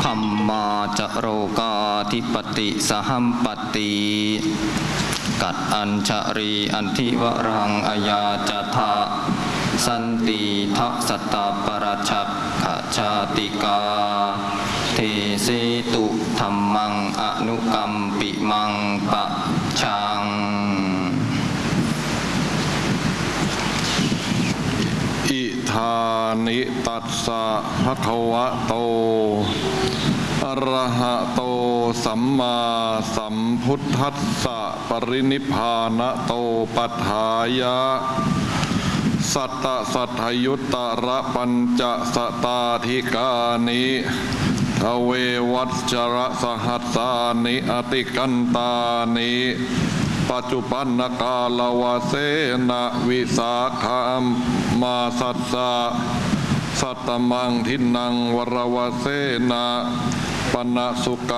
คัมมาจโรกาธิปติสหัมปติกัดอัญชรีอันทิวรังอายาจทะสันติทัสตาปรชักขชาติกาเทเสตุธัมมังอนุกัมปิมังปะชังอิธานิตัสสะภะคะวะโตอะระหะโตสัมมาสัมพุทธัสสะปรินิพพานะโตปัฏฐายะสัตตะสัทธยุตตระปัญจสตาธิกานิทเววัชระสหัสสานิอติกันตานิปัจจุปันนกาลวะเสนะวิสาขามาสัสสะสัตตมังทินังวรวะเสนะปนะสุก